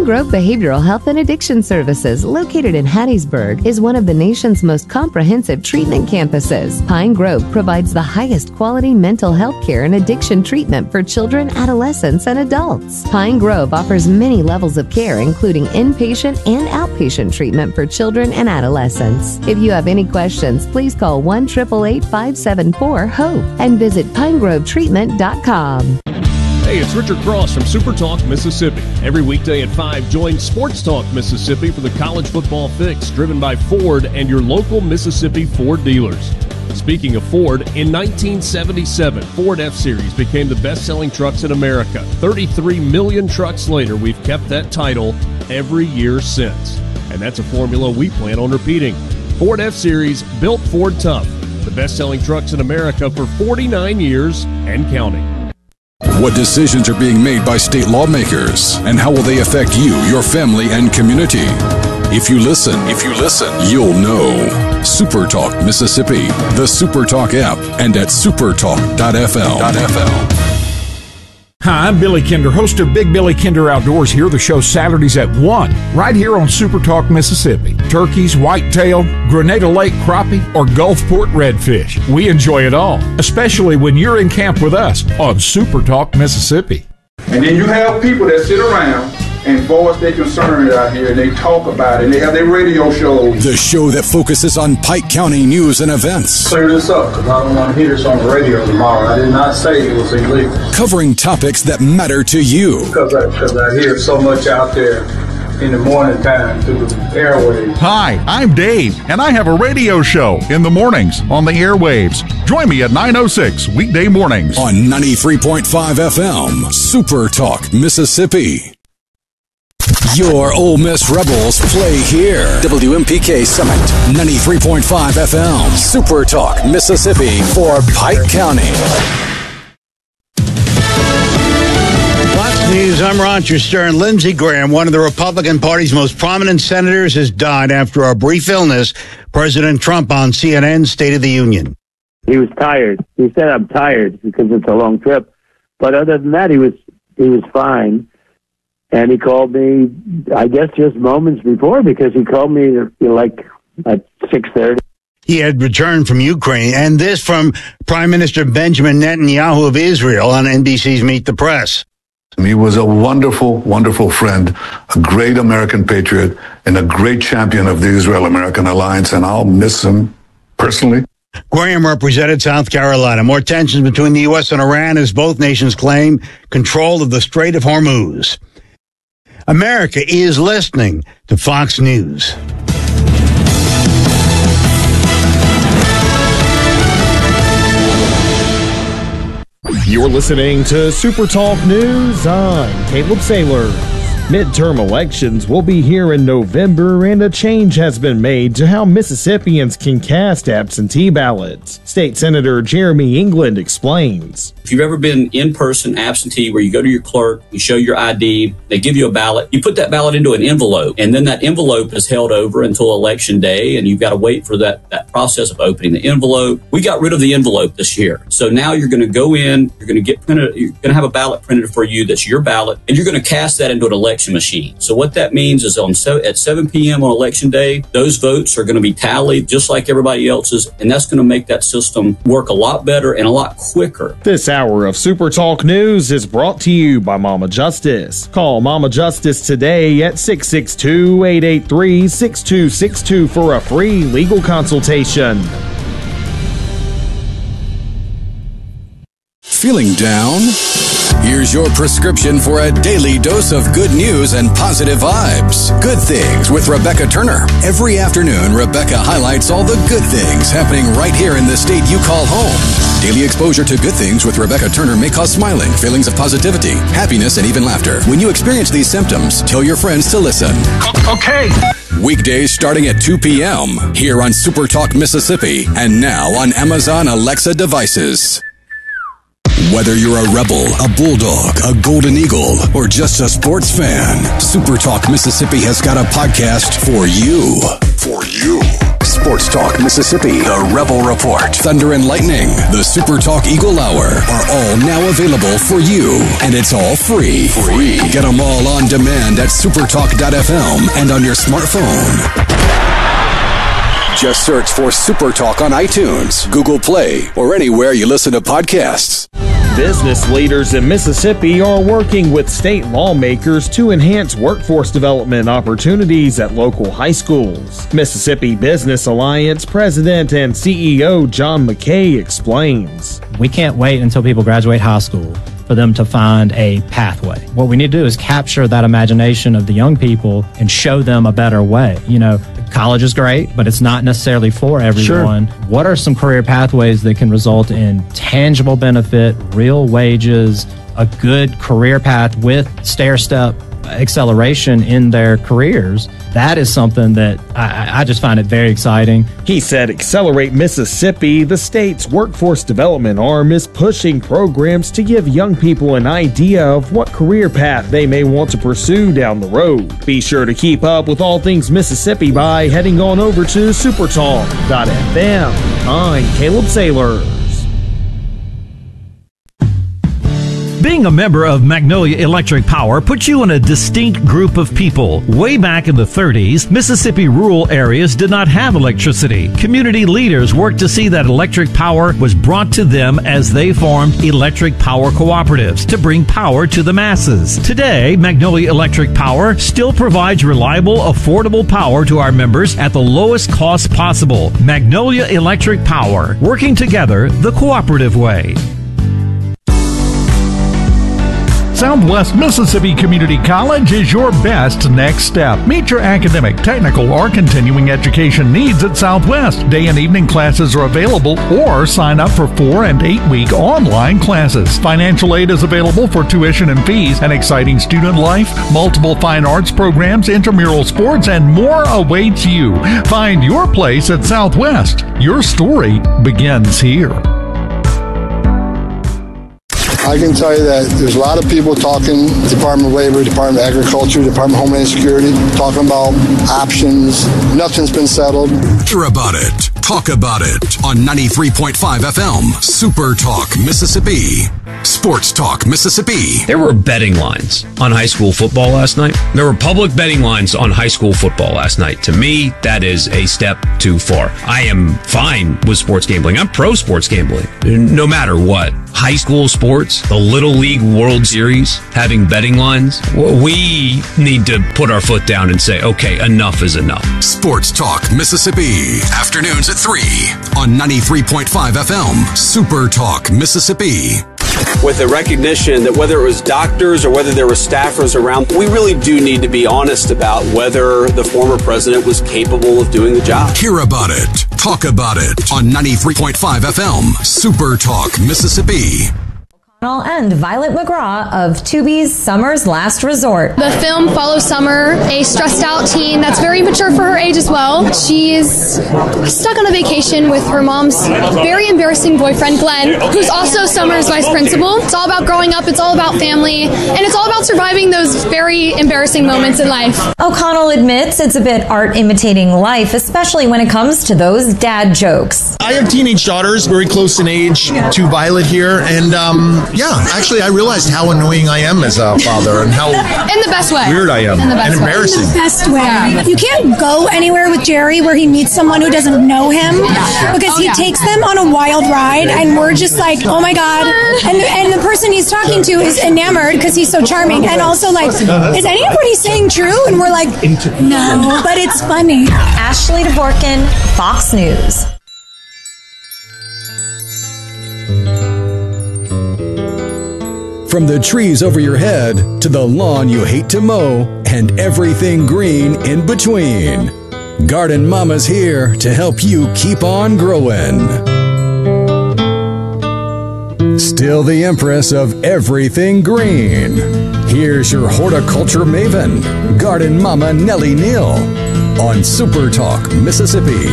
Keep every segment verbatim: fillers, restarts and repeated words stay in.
Grove Behavioral Health and Addiction Services, located in Hattiesburg, is one of the nation's most comprehensive treatment campuses. Pine Grove provides the highest quality mental health care and addiction treatment for children, adolescents, and adults. Pine Grove offers many levels of care, including inpatient and outpatient treatment for children and adolescents. If you have any questions, please call one eight eight eight, five seven four, HOPE and visit pine grove treatment dot com. Hey, it's Richard Cross from Super Talk Mississippi. Every weekday at five, join Sports Talk Mississippi for the college football fix, driven by Ford and your local Mississippi Ford dealers. Speaking of Ford, in nineteen seventy-seven, Ford F-Series became the best-selling trucks in America. thirty-three million trucks later, we've kept that title every year since. And that's a formula we plan on repeating. Ford F-Series, built Ford tough. The best-selling trucks in America for forty-nine years and counting. What decisions are being made by state lawmakers, and how will they affect you, your family, and community? If you listen, if you listen, you'll know. Super Talk Mississippi, the Super Talk app, and at supertalk dot f l. Hi, I'm Billy Kinder, host of Big Billy Kinder Outdoors. Here, the show Saturdays at one, right here on Super Talk Mississippi. Turkeys, whitetail, Grenada Lake crappie, or Gulfport redfish. We enjoy it all, especially when you're in camp with us on Super Talk Mississippi. And then you have people that sit around and voice their concerns out here, and they talk about it, and they have their radio shows. The show that focuses on Pike County news and events. Clear this up, because I don't want to hear this on the radio tomorrow. I did not say it was illegal. Covering topics that matter to you. Because I, because I hear so much out there in the morning time through the airwaves. Hi, I'm Dave, and I have a radio show in the mornings on the airwaves. Join me at nine oh six weekday mornings. On ninety-three point five F M, Super Talk Mississippi. Your Ole Miss Rebels play here. W M P K Summit, ninety-three point five F M, Super Talk Mississippi for Pike County. Fox News, I'm Roger Stern. Lindsey Graham, one of the Republican Party's most prominent senators, has died after a brief illness. President Trump on C N N's State of the Union. He was tired. He said, "I'm tired," because it's a long trip. But other than that, he was he was fine. And he called me, I guess, just moments before, because he called me you know, like at six thirty. He had returned from Ukraine, and this from Prime Minister Benjamin Netanyahu of Israel on N B C's Meet the Press. He was a wonderful, wonderful friend, a great American patriot, and a great champion of the Israel-American alliance, and I'll miss him personally. Graham represented South Carolina. More tensions between the U S and Iran as both nations claim control of the Strait of Hormuz. America is listening to Fox News. You're listening to Super Talk News. I'm Caleb Saylor. Midterm elections will be here in November, and a change has been made to how Mississippians can cast absentee ballots. State Senator Jeremy England explains. If you've ever been in-person absentee where you go to your clerk, you show your I D, they give you a ballot, you put that ballot into an envelope, and then that envelope is held over until election day, and you've got to wait for that, that process of opening the envelope. We got rid of the envelope this year. So now you're going to go in, you're going to get printed, you're going to have a ballot printed for you that's your ballot, and you're going to cast that into an election machine. So what that means is on at seven p.m. on election day, those votes are going to be tallied just like everybody else's, and that's going to make that system work a lot better and a lot quicker. This hour of Super Talk News is brought to you by Mama Justice. Call Mama Justice today at six six two, eight eight three, six two six two for a free legal consultation. Feeling down? Here's your prescription for a daily dose of good news and positive vibes. Good Things with Rebecca Turner. Every afternoon, Rebecca highlights all the good things happening right here in the state you call home. Daily exposure to Good Things with Rebecca Turner may cause smiling, feelings of positivity, happiness, and even laughter. When you experience these symptoms, tell your friends to listen. Okay. Weekdays starting at two p.m. here on Super Talk Mississippi, and now on Amazon Alexa devices. Whether you're a Rebel, a Bulldog, a Golden Eagle, or just a sports fan, Super Talk Mississippi has got a podcast for you. For you. Sports Talk Mississippi, the Rebel Report, Thunder and Lightning, the Super Talk Eagle Hour are all now available for you. And it's all free. Free. Get them all on demand at supertalk dot f m and on your smartphone. Just search for Super Talk on iTunes, Google Play, or anywhere you listen to podcasts. Business leaders in Mississippi are working with state lawmakers to enhance workforce development opportunities at local high schools. Mississippi Business Alliance President and C E O John McKay explains. We can't wait until people graduate high school for them to find a pathway. What we need to do is capture that imagination of the young people and show them a better way. You know, college is great, but it's not necessarily for everyone. Sure. What are some career pathways that can result in tangible benefit, real wages, a good career path with stair-step acceleration in their careers? That is something that I, I just find it very exciting. He said Accelerate Mississippi, the state's workforce development arm, is pushing programs to give young people an idea of what career path they may want to pursue down the road. Be sure to keep up with all things Mississippi by heading on over to supertalk dot f m. I'm Caleb Saylor. Being a member of Magnolia Electric Power puts you in a distinct group of people. Way back in the thirties, Mississippi rural areas did not have electricity. Community leaders worked to see that electric power was brought to them as they formed electric power cooperatives to bring power to the masses. Today, Magnolia Electric Power still provides reliable, affordable power to our members at the lowest cost possible. Magnolia Electric Power, working together the cooperative way. Southwest Mississippi Community College is your best next step. Meet your academic, technical, or continuing education needs at Southwest. Day and evening classes are available, or sign up for four and eight week online classes. Financial aid is available for tuition and fees, an exciting student life, multiple fine arts programs, intramural sports, and more awaits you. Find your place at Southwest. Your story begins here. I can tell you that there's a lot of people talking, Department of Labor, Department of Agriculture, Department of Homeland Security, talking about options. Nothing's been settled. Hear about it. Talk about it on ninety-three point five F M, Super Talk Mississippi. Sports Talk Mississippi. There were betting lines on high school football last night. There were public betting lines on high school football last night. To me, that is a step too far. I am fine with sports gambling. I'm pro sports gambling, no matter what. High school sports, the Little League World Series, having betting lines, we need to put our foot down and say, okay, enough is enough. Sports Talk Mississippi, afternoons at three on ninety-three point five F M, Super Talk Mississippi. With the recognition that whether it was doctors or whether there were staffers around, we really do need to be honest about whether the former president was capable of doing the job. Hear about it. Talk about it on ninety-three point five F M, Super Talk Mississippi. And Violet McGraw of Tubi's Summer's Last Resort. The film follows Summer, a stressed out teen that's very mature for her age as well. She's stuck on a vacation with her mom's very embarrassing boyfriend, Glenn, who's also Summer's vice principal. It's all about growing up, it's all about family, and it's all about surviving those very embarrassing moments in life. O'Connell admits it's a bit art imitating life, especially when it comes to those dad jokes. I have teenage daughters, very close in age to Violet here, and um, yeah, actually, I realized how annoying I am as a father and how in the best way weird I am in the best and embarrassing. Way. In the best way. You can't go anywhere with Jerry where he meets someone who doesn't know him because he takes them on a wild ride, and we're just like, oh my god! And and the person he's talking to is enamored because he's so charming, and also like, is any of what he's saying true? And we're like, no, but it's funny. Ashley Dvorkin, Fox News. From the trees over your head to the lawn you hate to mow and everything green in between, Garden Mama's here to help you keep on growing. Still the empress of everything green. Here's your horticulture maven, Garden Mama Nellie Neal, on Super Talk Mississippi.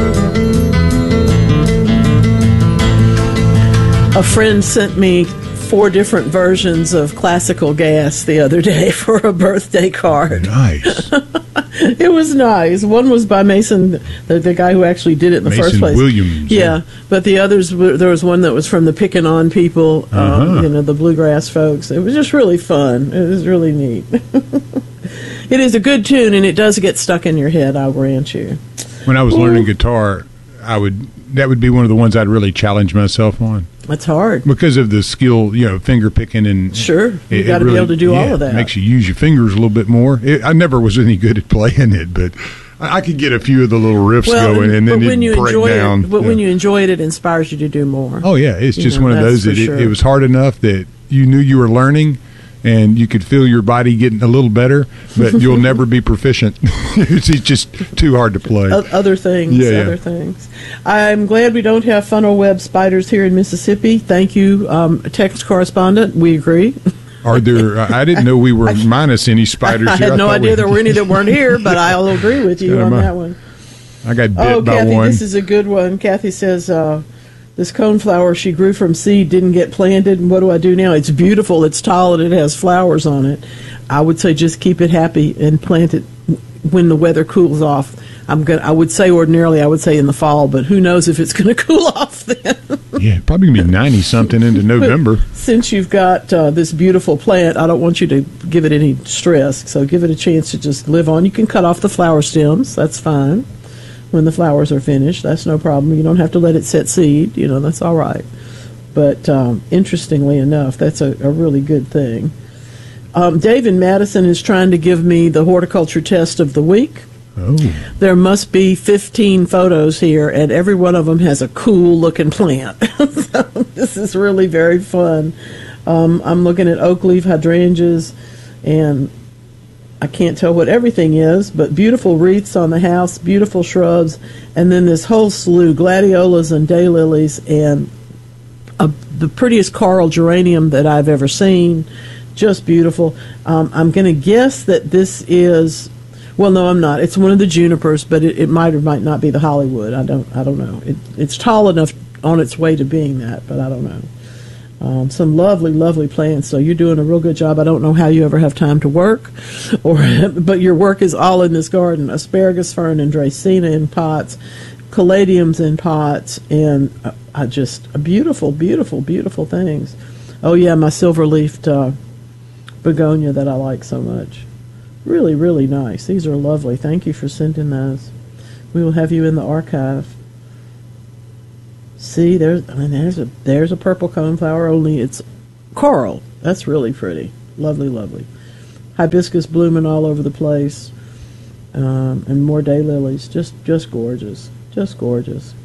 A friend sent me four different versions of Classical Gas the other day for a birthday card. Nice. It was nice. One was by Mason, the, the guy who actually did it in the Mason first place. Williams. Yeah, but the others, were, there was one that was from the Pickin' On people, um, Uh-huh. you know, the bluegrass folks. It was just really fun. It was really neat. It is a good tune, and it does get stuck in your head, I'll grant you. When I was learning guitar, I would that would be one of the ones I'd really challenge myself on. That's hard. Because of the skill, you know, finger picking and Sure, you it- it got to be really- able to do yeah, all of that. Makes you use your fingers a little bit more. It, I never was any good at playing it, but I, I could get a few of the little riffs Well, going, and then but when it'd you break enjoy down. it, but Yeah. when you enjoy it, it inspires you to do more. Oh yeah, it's You just know, one of that's those for that it, sure. it was hard enough that you knew you were learning, and you could feel your body getting a little better, but you'll never be proficient. it's, it's just too hard to play. O- Other things, Yeah, yeah. other things. I'm glad we don't have funnel web spiders here in Mississippi. Thank you, um, text correspondent. We agree. Are there? I didn't know we were minus any spiders I here. had no thought idea we- there were any that weren't here, but I'll agree with you Yeah, on my- that one. I got bit Oh, by Kathy, one. this is a good one. Kathy says, uh, this coneflower she grew from seed didn't get planted, and what do I do now? It's beautiful, it's tall, and it has flowers on it. I would say just keep it happy and plant it when the weather cools off. I'm gonna. I would say ordinarily I would say in the fall, but who knows if it's going to cool off then. Yeah, probably gonna be ninety something into November. Since you've got uh, this beautiful plant, I don't want you to give it any stress, so give it a chance to just live on. You can cut off the flower stems, that's fine. When the flowers are finished, that's no problem. You don't have to let it set seed, you know, that's all right. But um, interestingly enough, that's a, a really good thing. Um, Dave in Madison is trying to give me the horticulture test of the week. Oh. There must be fifteen photos here, and every one of them has a cool-looking plant. So this is really very fun. Um, I'm looking at oak leaf hydrangeas, and I can't tell what everything is, but beautiful wreaths on the house, beautiful shrubs, and then this whole slew, gladiolas and daylilies, and a, the prettiest coral geranium that I've ever seen. Just beautiful. Um, I'm going to guess that this is, well, no, I'm not. It's one of the junipers, but it, it might or might not be the Hollywood. I don't, I don't know. It, it's tall enough on its way to being that, but I don't know. Um, some lovely, lovely plants. So you're doing a real good job. I don't know how you ever have time to work, or but your work is all in this garden. Asparagus fern and Dracaena in pots, caladiums in pots, and uh, I just beautiful, beautiful, beautiful things. Oh yeah, my silver-leafed uh, begonia that I like so much. Really, really nice. These are lovely. Thank you for sending those. We will have you in the archive. See, there's I mean, there's a there's a purple coneflower, only it's coral. That's really pretty. Lovely, lovely. Hibiscus blooming all over the place, um, and more daylilies. Just just gorgeous. Just gorgeous.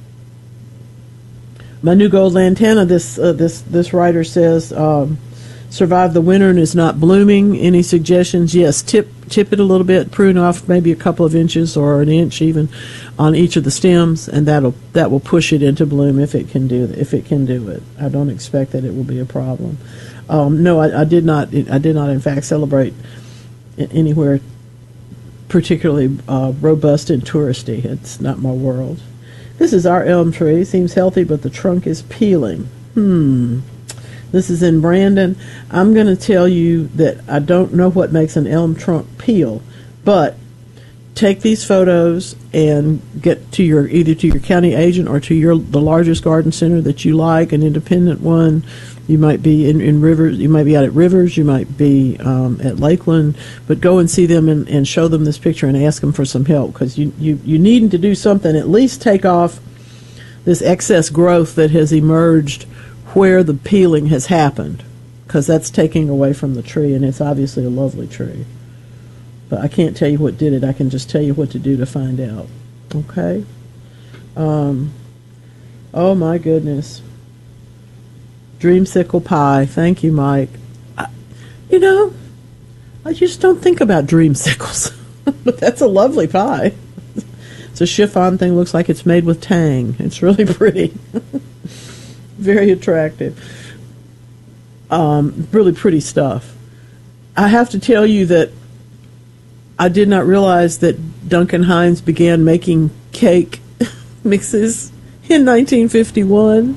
My new gold lantana. This uh, this this writer says um, survived the winter and is not blooming. Any suggestions? Yes, tip tip it a little bit, prune off maybe a couple of inches or an inch even on each of the stems, and that'll that will push it into bloom if it can do if it can do it. I don't expect that it will be a problem. Um, no, I, I did not. I did not, in fact, celebrate anywhere particularly uh, robust and touristy. It's not my world. This is our elm tree. Seems healthy, but the trunk is peeling. Hmm. This is in Brandon. I'm going to tell you that I don't know what makes an elm trunk peel, but take these photos and get to your either to your county agent or to your the largest garden center that you like, an independent one. You might be in, in Rivers. You might be out at Rivers. You might be um, at Lakeland. But go and see them and, and show them this picture and ask them for some help, because you, you, you need to do something. At least take off this excess growth that has emerged where the peeling has happened, because that's taking away from the tree, and it's obviously a lovely tree. But I can't tell you what did it. I can just tell you what to do to find out. Okay? Um, oh, my goodness. Dreamsicle pie. Thank you, Mike. I, you know, I just don't think about dreamsicles. But that's a lovely pie. It's a chiffon thing. Looks like it's made with tang. It's really pretty. Very attractive. Um, really pretty stuff. I have to tell you that I did not realize that Duncan Hines began making cake mixes in nineteen fifty-one.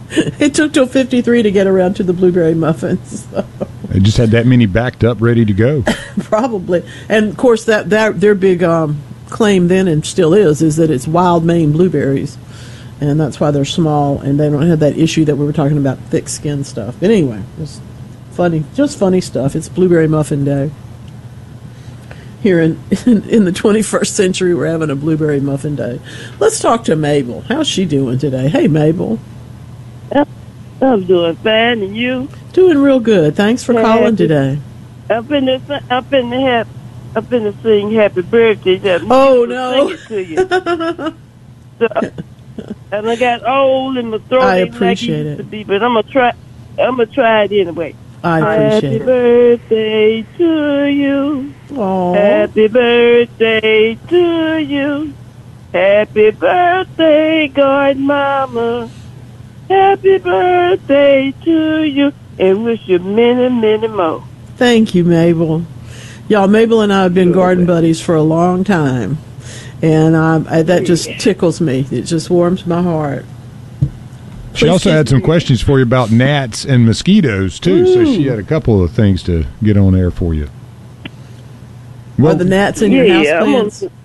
It took till fifty-three to get around to the blueberry muffins. So. They just had that many backed up, ready to go. Probably. And, of course, that, that their big um, claim then, and still is, is that it's wild Maine blueberries. And that's why they're small, and they don't have that issue that we were talking about, thick skin stuff. But anyway, it's funny, just funny stuff. It's Blueberry Muffin Day. Here in, in, in the twenty-first century, we're having a Blueberry Muffin Day. Let's talk to Mabel. How's she doing today? Hey, Mabel. I'm doing fine, and you? Doing real good. Thanks for Happy. calling today. I'm finna, I'm finna have, I'm finna sing Happy Birthday. That oh no! Sing it to you. So, and I got old in my throat. I ain't appreciate like it. it. Used to be, but I'm gonna try. I'm gonna try it anyway. I appreciate Happy it. birthday to you. Aww. Happy birthday to you. Happy birthday, Godmama. Happy birthday to you, and wish you many, many more. Thank you, Mabel. Y'all, Mabel and I have been garden buddies for a long time, and um, I, that just tickles me. It just warms my heart. She also had some questions for you about gnats and mosquitoes, too, so she had a couple of things to get on air for you. Well, Are the gnats in your yeah, house plants?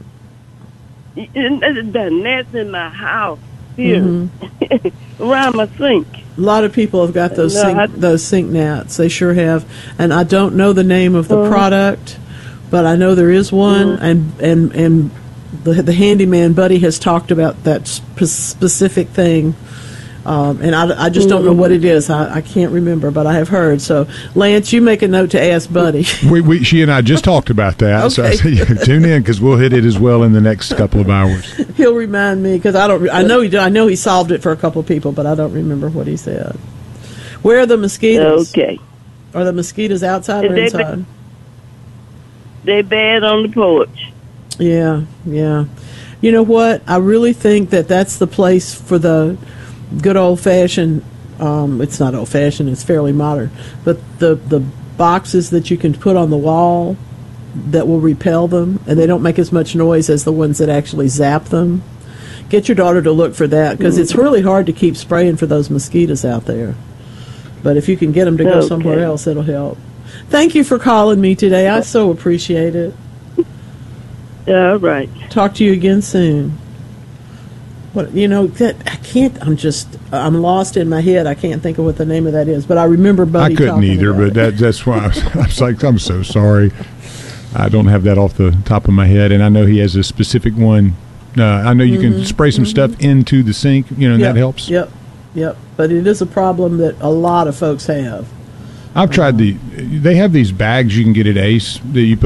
The gnats in my house here, Mm-hmm. around my sink. A lot of people have got those No, sink, I- those sink gnats. They sure have. And I don't know the name of the Uh-huh. product, but I know there is one, and and and the the handyman Buddy has talked about that spe- specific thing. Um, and I, I just don't know what it is. I, I can't remember, but I have heard. So, Lance, you make a note to ask Buddy. We, we, she and I just talked about that, so I Okay. said, yeah, tune in because we'll hit it as well in the next couple of hours. He'll remind me because I don't. I know he. do- I know he solved it for a couple of people, but I don't remember what he said. Where are the mosquitoes? Okay. Are the mosquitoes outside or They- inside? They bad on the porch. Yeah, yeah. You know what? I really think that that's the place for the good old-fashioned, um, it's not old-fashioned, it's fairly modern, but the, the boxes that you can put on the wall that will repel them, and they don't make as much noise as the ones that actually zap them. Get your daughter to look for that, because it's really hard to keep spraying for those mosquitoes out there. But if you can get them to go Okay. somewhere else, it'll help. Thank you for calling me today. I so appreciate it. All right. Talk to you again soon. What you know that I can't. I'm just. I'm lost in my head. I can't think of what the name of that is. But I remember Buddy. I couldn't talking either, about but that, that's why I was, I was like, I'm so sorry. I don't have that off the top of my head, and I know he has a specific one. Uh, I know you Mhm, can spray some mhm. stuff into the sink, you know, and Yep, that helps. Yep, yep. But it is a problem that a lot of folks have. I've tried the. They have these bags you can get at Ace that you put